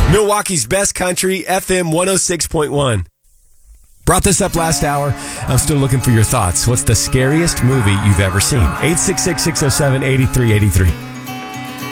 Milwaukee's best country, FM 106.1. Brought this up last hour. I'm still looking for your thoughts. What's the scariest movie you've ever seen? 866-607-8383.